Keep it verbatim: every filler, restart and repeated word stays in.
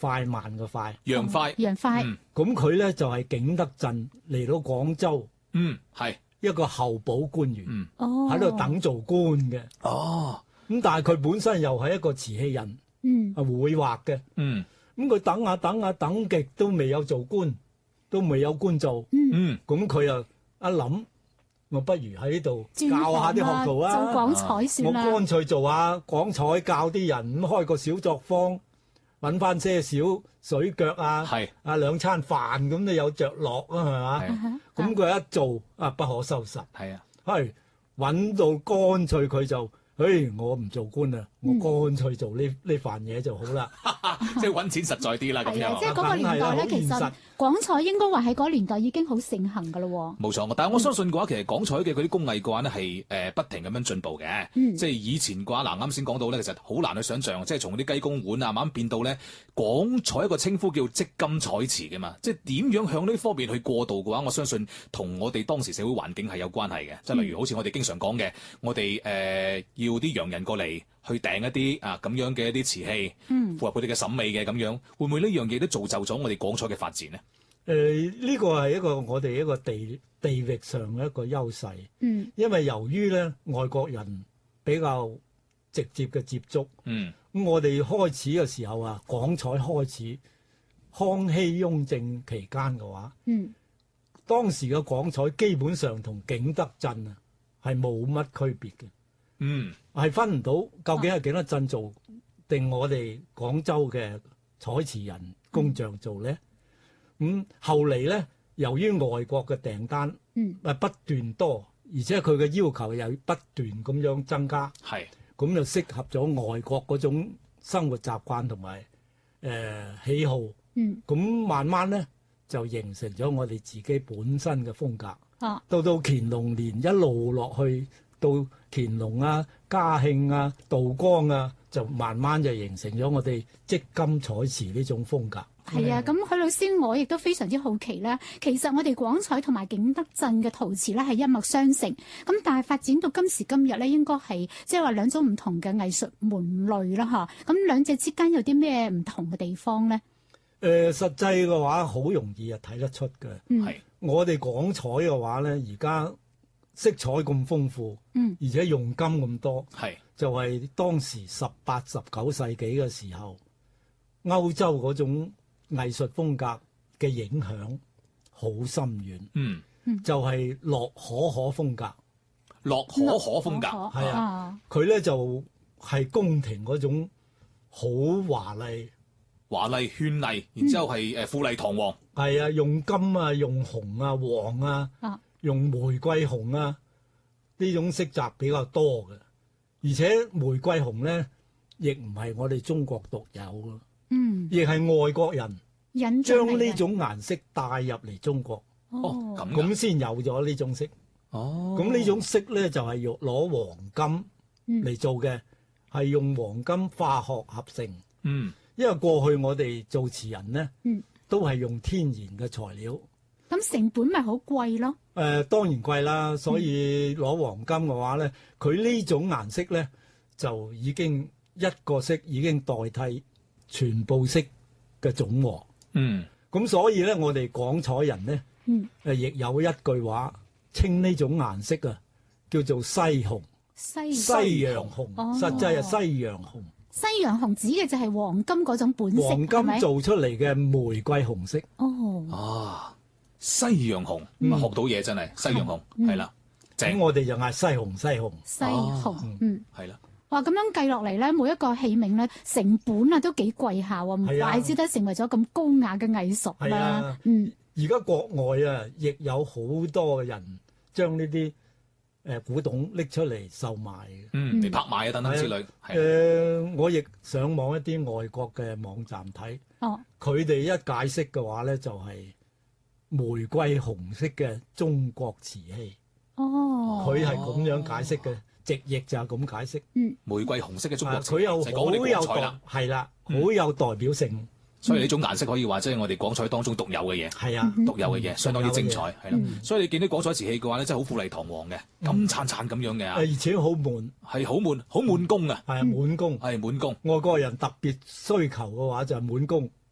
快慢嘅快， 楊快， 楊快， 咁佢咧就係景德鎮嚟到廣州， 嗯，係一個候補官員， 嗯， 哦， 喺度等做官嘅。 哦， 咁但係佢本身又係一個瓷器人， 嗯， 係會畫嘅。 嗯咁佢等下等下等極都未有做官，都未有官做。 嗯， 咁佢又一諗，我不如喺呢度教下啲學徒啊， 做廣彩我算啦。 乾脆做下廣彩，教啲人咁開個小作坊，揾翻些少水腳啊， 係啊兩餐飯咁都有着落啊，係嘛？ 係咁佢一做啊，不可收拾。 係啊， 係揾到乾脆佢就，誒我唔做官啦，我乾脆做呢呢飯嘢就好啦。 即係揾錢實在啲啦，咁係啊， 樣即係嗰個年代咧，其實廣彩應該話喺嗰個年代已經好盛行噶咯。 冇錯，但係我相信嘅話，其實廣彩嘅嗰啲工藝嘅話呢，係誒不停咁樣進步嘅。 嗯即係以前嘅話，嗱啱先講到呢，其實好難去想像，即係從啲雞公碗啊，慢慢變到呢廣彩一個稱呼叫織金彩瓷嘅嘛。即係點樣向呢方面去過渡嘅話，我相信同我哋當時社會環境係有關係嘅。即係例如好似我哋經常講嘅，我哋誒、呃、要啲洋人過嚟去訂一啲啊咁樣嘅一啲瓷器， 嗯， 符合佢哋嘅審美嘅咁樣，會唔會呢樣嘢都造就咗我哋廣彩嘅發展呢？ 誒呢個係一個我哋一個地地域上嘅一個優勢， 嗯， 因為由於咧外國人比較直接嘅接觸， 嗯， 咁我哋開始嘅時候啊，廣彩開始康熙雍正期間嘅話， 嗯， 當時嘅廣彩基本上同景德鎮啊係冇乜區別嘅， 嗯， 係分唔到究竟係景德鎮做定我哋廣州嘅彩瓷人工匠做咧。咁、嗯、後嚟咧，由於外國嘅訂單嗯誒不斷多，而且佢嘅要求又不斷咁樣增加， 係咁就適合咗外國嗰種生活習慣同埋誒喜好。 嗯， 咁慢慢咧就形成咗我哋自己本身嘅風格。 啊， 到到乾隆年一路落去，到乾隆啊、嘉慶啊、道光啊，就慢慢就形成咗我哋織金彩瓷呢種風格。 係啊，咁許老師，我亦都非常之好奇咧。其實我哋廣彩同埋景德鎮嘅陶瓷咧係一脈相承，咁但係發展到今時今日咧，應該係即係話兩種唔同嘅藝術門類啦，嚇。咁兩者之間有啲咩唔同嘅地方咧？ 誒、呃，實際嘅話好容易啊睇得出嘅。 嗯， 係我哋廣彩嘅話咧，而家色彩咁豐富， 嗯， 而且用金咁多， 係就係當時十八、十九世紀嘅時候，歐洲嗰種藝術風格嘅影響好深遠。 嗯， 就係洛可可風格， 洛可可風格， 係啊，佢咧就係宮廷嗰種好華麗、 華麗絢麗，然之後係誒富麗堂皇， 係啊，用金啊、用紅啊、黃啊、 啊用玫瑰紅啊，呢種色澤比較多嘅，而且玫瑰紅咧亦唔係我哋中國獨有嘅， 嗯， 亦係外國人引將呢種顏色帶入嚟中國， 哦咁咁先有咗呢種色。 哦， 咁呢種色咧就係用攞黃金嚟做嘅，係、嗯、用黃金化學合成。 嗯， 因為過去我哋做瓷人咧， 嗯， 都係用天然嘅材料， 咁成本咪好貴咯。 誒、呃、當然貴啦，所以攞黃金嘅話咧，佢呢種顏色咧就已經一個色已經代替全部色嘅總和。 嗯， 咁所以咧，我哋廣彩人咧， 嗯， 誒亦有一句話稱呢種顏色啊，叫做西紅。 西西洋紅， 哦、 實際係西洋紅。 西洋紅指嘅就係黃金嗰種本色， 黃金做出嚟嘅玫瑰紅色。 哦， 啊，西洋紅，嗯、學到嘢真係，西洋紅係啦。 咁我哋就嗌西紅，西紅， 西紅， 嗯， 嗯， 係啦。 哇，咁樣計落嚟咧，每一個器皿咧，成本啊都幾貴下喎，唔怪之得成為咗咁高雅嘅藝術啦。嗯， 而家國外啊，亦有好多人將呢啲誒古董拎出嚟售賣嘅， 嗯，嚟拍賣啊等等之類。 誒、呃，我亦上網一啲外國嘅網站睇， 哦， 佢哋一解釋嘅話咧，就係、是、玫瑰紅色嘅中國瓷器。 哦， 佢係咁樣解釋嘅。直譯就係咁解釋。 嗯， 玫瑰紅色嘅中國瓷， 佢又好有代， 係啦，好有代表性。 嗯、所以呢種顏色可以話即係我哋廣彩當中獨有嘅嘢。 係啊， 獨有嘅嘢，相當之精彩，係啦。 嗯、 所以你見到廣彩瓷器嘅話咧，真係好富麗堂皇嘅，金燦燦咁樣嘅。 而且好滿， 係好滿，好滿工啊！ 係啊，滿工， 係滿工。 外國人特別需求嘅話就係滿工。